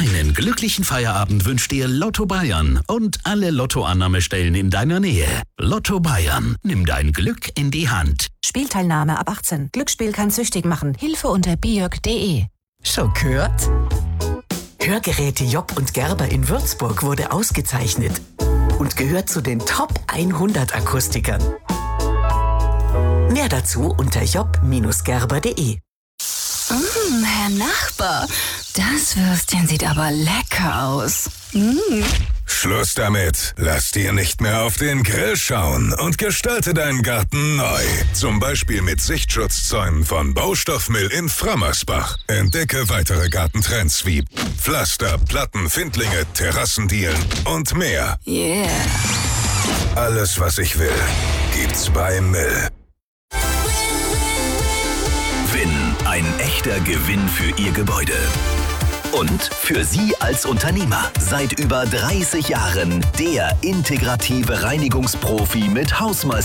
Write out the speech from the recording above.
Einen glücklichen Feierabend wünscht dir Lotto Bayern und alle Lottoannahmestellen in deiner Nähe. Lotto Bayern, nimm dein Glück in die Hand. Spielteilnahme ab 18. Glücksspiel kann süchtig machen. Hilfe unter biog.de. Schon gehört? Hörgeräte Job und Gerber in Würzburg wurde ausgezeichnet und gehört zu den Top 100 Akustikern. Mehr dazu unter job-gerber.de. Herr Nachbar, das Würstchen sieht aber lecker aus. Schluss damit. Lass dir nicht mehr auf den Grill schauen und gestalte deinen Garten neu. Zum Beispiel mit Sichtschutzzäunen von Baustoffmill in Frammersbach. Entdecke weitere Gartentrends wie Pflaster, Platten, Findlinge, Terrassendielen und mehr. Yeah. Alles, was ich will, gibt's bei Mill. Win, ein echter Gewinn für Ihr Gebäude. Und für Sie als Unternehmer. Seit über 30 Jahren der integrative Reinigungsprofi mit Hausmeister.